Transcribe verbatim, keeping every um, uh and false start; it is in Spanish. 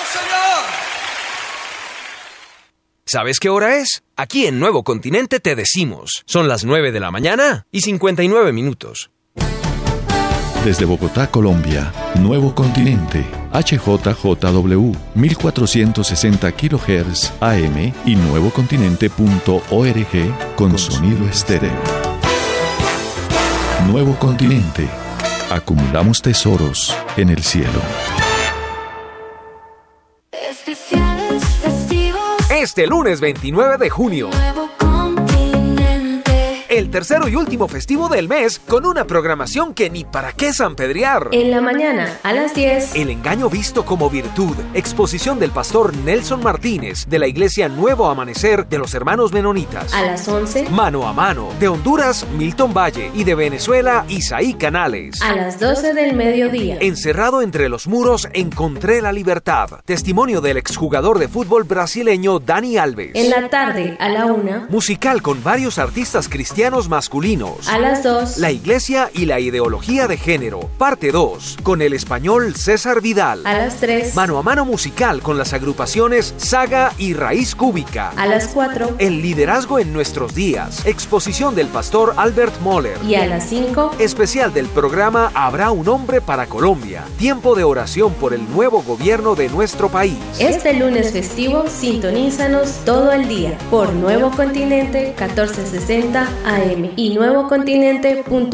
señor! ¿Sabes qué hora es? Aquí en Nuevo Continente te decimos. Son las nueve de la mañana y cincuenta y nueve minutos. Desde Bogotá, Colombia, Nuevo Continente, H J J W, mil cuatrocientos sesenta kilohertz A M y nuevocontinente punto org con sonido estéreo. Nuevo Continente. Acumulamos tesoros en el cielo. Especiales festivos. Este lunes veintinueve de junio. Nuevo Continente. El tercero y último festivo del mes con una programación que ni para qué sanpedrear. En la mañana, a las diez. El engaño visto como virtud. Exposición del pastor Nelson Martínez de la iglesia Nuevo Amanecer de los Hermanos Menonitas. A las once. Mano a mano. De Honduras, Milton Valle. Y de Venezuela, Isaí Canales. A las doce del mediodía. Encerrado entre los muros, encontré la libertad. Testimonio del exjugador de fútbol brasileño Dani Alves. En la tarde, a la una. Musical con varios artistas cristianos masculinos. A las dos. La iglesia y la ideología de género. Parte dos. Con el español César Vidal. A las tres. Mano a mano musical con las agrupaciones Saga y Raíz Cúbica. A las cuatro. El liderazgo en nuestros días. Exposición del pastor Albert Moller. Y a las cinco. Especial del programa Habrá un hombre para Colombia. Tiempo de oración por el nuevo gobierno de nuestro país. Este lunes festivo, sintonízanos todo el día por Nuevo Continente catorce sesenta A M y nuevocontinente punto